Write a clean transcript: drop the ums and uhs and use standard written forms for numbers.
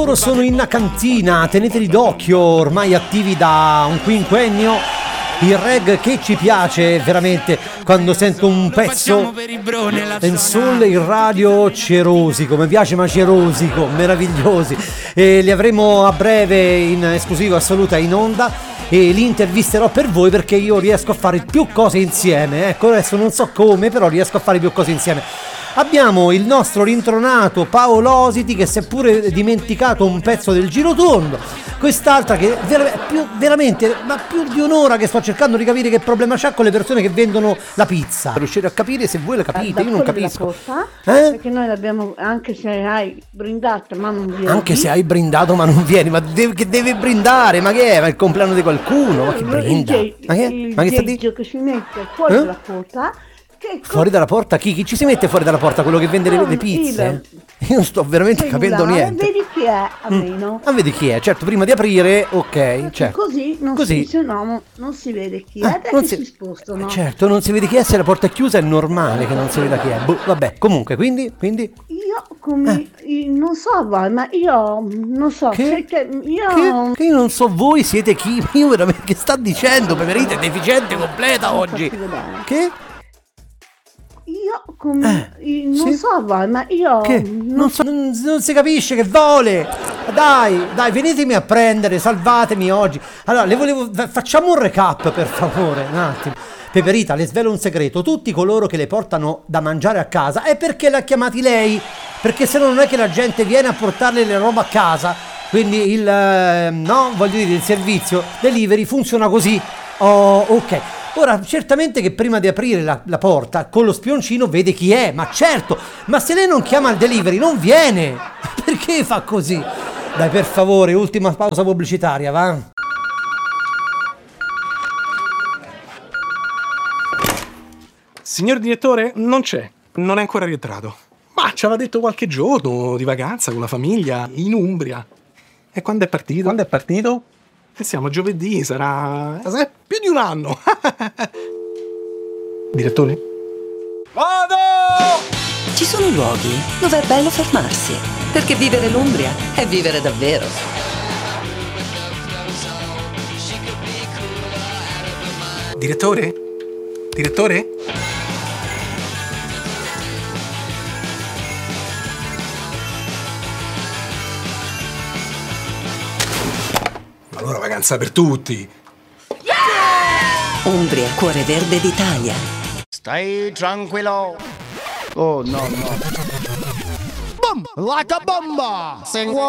Loro sono in cantina, teneteli d'occhio, ormai attivi da un quinquennio. Il reg che ci piace veramente quando sento un pezzo in soul, in radio, cerosico, mi piace ma cerosico, meravigliosi. E li avremo a breve in esclusiva assoluta in onda e li intervisterò per voi perché io riesco a fare più cose insieme. Ecco, adesso non so come, però riesco a fare più cose insieme. Abbiamo il nostro rintronato Paolo Ositi che si è pure dimenticato un pezzo del girotondo. Quest'altra che veramente, ma più di un'ora che sto cercando di capire che problema c'ha con le persone che vendono la pizza. Per riuscire a capire se voi la capite, io non capisco. Perché noi l'abbiamo, anche se hai brindato ma non vieni. Anche se hai brindato ma non vieni, ma che deve brindare? Ma che è? Ma il compleanno di qualcuno? Ma che brinda? Ma che sta di? Che si mette fuori dalla porta. Fuori dalla porta? Chi ci si mette fuori dalla porta? Quello che vende le pizze? Io non sto veramente capendo niente. Vedi chi è, almeno. Vedi chi è, certo, prima di aprire, ok. Certo. Così se no non si vede chi è, perché si spostano. Certo, non si vede chi è, se la porta è chiusa è normale che non si veda chi è. Vabbè, comunque, quindi? Io non so voi, ma io non so. Che io non so voi siete chi? Io veramente, che sta dicendo? Peperite deficiente completa oggi. Che? Non so voi, ma io non si capisce che vuole. Dai, venitemi a prendere, salvatemi oggi. Allora, facciamo un recap per favore, un attimo. Peperita, le svelo un segreto: tutti coloro che le portano da mangiare a casa è perché l'ha chiamati lei, perché se no non è che la gente viene a portarle le roba a casa. Quindi il servizio delivery funziona così. Oh, ok. Ora, certamente che prima di aprire la porta con lo spioncino vede chi è, ma certo, ma se lei non chiama il delivery non viene. Perché fa così? Dai, per favore, ultima pausa pubblicitaria, va? Signor direttore, non c'è, non è ancora rientrato. Ma ci aveva detto qualche giorno di vacanza con la famiglia in Umbria. E quando è partito? Siamo a giovedì, sarà più di un anno. Direttore? Vado! Ci sono luoghi dove è bello fermarsi, perché vivere l'Umbria è vivere davvero. Direttore? Allora vacanza per tutti. Umbria, cuore verde d'Italia. Stai tranquillo. Oh no. Boom! Like a bomba! Sing